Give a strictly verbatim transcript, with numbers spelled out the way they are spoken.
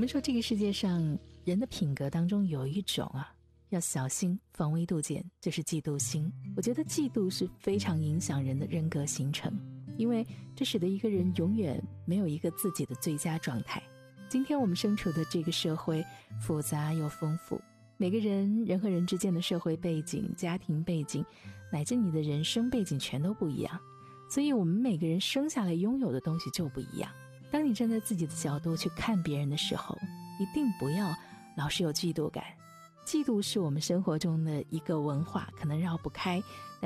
们说这个世界上人的品格当中有一种啊，要小心防微杜渐，就是嫉妒心。我觉得嫉妒是非常影响人的人格形成，因为这使得一个人永远没有一个自己的最佳状态。今天我们身处的这个社会复杂又丰富，每个人人和人之间的社会背景、家庭背景乃至你的人生背景全都不一样，所以我们每个人生下来拥有的东西就不一样。当你站在自己的角度去看别人的时候，一定不要老是有嫉妒感。嫉妒是我们生活中的一个文化，可能绕不开，